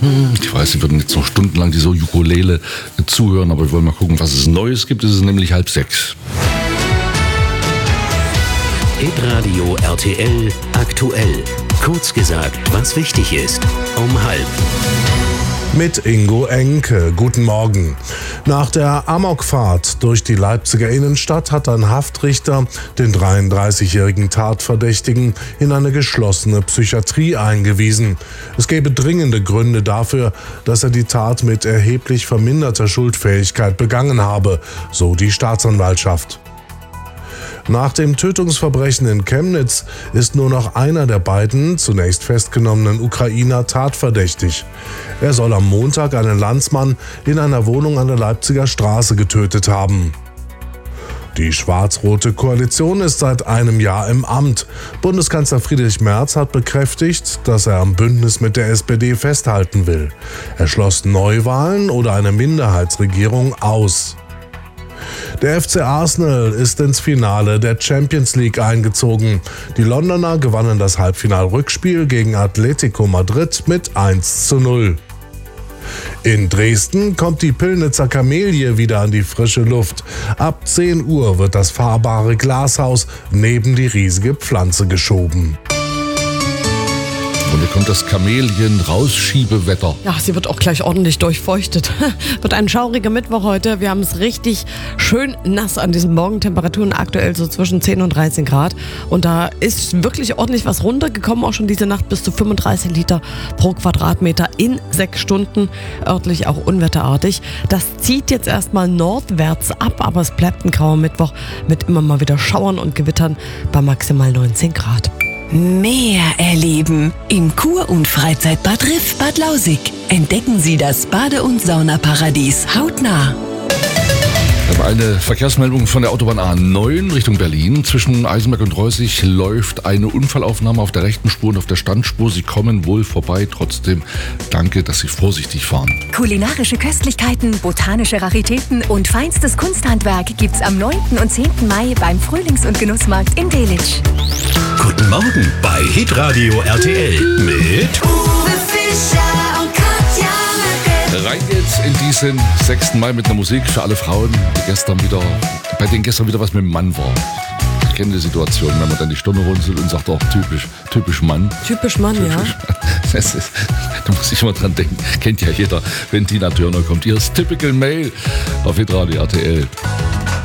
Ich weiß, Sie würden jetzt noch stundenlang dieser Ukulele zuhören, aber wir wollen mal gucken, was es Neues gibt. Es ist nämlich 5:30. Hitradio RTL aktuell. Kurz gesagt, was wichtig ist. Um 5:30. Mit Ingo Enke. Guten Morgen. Nach der Amokfahrt durch die Leipziger Innenstadt hat ein Haftrichter den 33-jährigen Tatverdächtigen in eine geschlossene Psychiatrie eingewiesen. Es gäbe dringende Gründe dafür, dass er die Tat mit erheblich verminderter Schuldfähigkeit begangen habe, so die Staatsanwaltschaft. Nach dem Tötungsverbrechen in Chemnitz ist nur noch einer der beiden zunächst festgenommenen Ukrainer tatverdächtig. Er soll am Montag einen Landsmann in einer Wohnung an der Leipziger Straße getötet haben. Die schwarz-rote Koalition ist seit einem Jahr im Amt. Bundeskanzler Friedrich Merz hat bekräftigt, dass er am Bündnis mit der SPD festhalten will. Er schloss Neuwahlen oder eine Minderheitsregierung aus. Der FC Arsenal ist ins Finale der Champions League eingezogen. Die Londoner gewannen das Halbfinal-Rückspiel gegen Atletico Madrid mit 1:0. In Dresden kommt die Pillnitzer Kamelie wieder an die frische Luft. Ab 10 Uhr wird das fahrbare Glashaus neben die riesige Pflanze geschoben. Und hier kommt das Kamelien-Rausschiebewetter. Ja, sie wird auch gleich ordentlich durchfeuchtet. Wird ein schauriger Mittwoch heute. Wir haben es richtig schön nass an diesen Morgentemperaturen, aktuell so zwischen 10 und 13 Grad. Und da ist wirklich ordentlich was runtergekommen, auch schon diese Nacht bis zu 35 Liter pro Quadratmeter in 6 Stunden. Örtlich auch unwetterartig. Das zieht jetzt erstmal nordwärts ab, aber es bleibt ein grauer Mittwoch mit immer mal wieder Schauern und Gewittern bei maximal 19 Grad. Mehr erleben im Kur- und Freizeitbad Riff Bad Lausick. Entdecken Sie das Bade- und Saunaparadies hautnah. Ich habe eine Verkehrsmeldung von der Autobahn A9 Richtung Berlin. Zwischen Eisenberg und Reußig läuft eine Unfallaufnahme auf der rechten Spur und auf der Standspur. Sie kommen wohl vorbei. Trotzdem danke, dass Sie vorsichtig fahren. Kulinarische Köstlichkeiten, botanische Raritäten und feinstes Kunsthandwerk gibt's am 9. und 10. Mai beim Frühlings- und Genussmarkt in Delitzsch. Guten Morgen bei Hitradio RTL mit Uwe Fischer und Katja Möcke. Rein geht's in diesen 6. Mai mit einer Musik für alle Frauen, bei denen gestern wieder was mit dem Mann war. Ich kenne die Situation, wenn man dann die Stirn runzelt und sagt, typisch Mann. Typisch Mann, ja. Da muss ich immer dran denken, kennt ja jeder, wenn Tina Turner kommt. Ihr ist Typical Male auf Hitradio RTL.